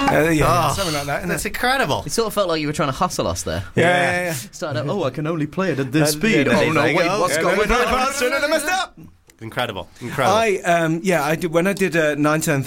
Something like that. That's incredible. It sort of felt like you were trying to hustle us there. Yeah. Started out, I can only play it at this speed. yeah, Oh no, there you wait, go. what's going on? Faster, and I messed up. Incredible. I did when I did 9 Turn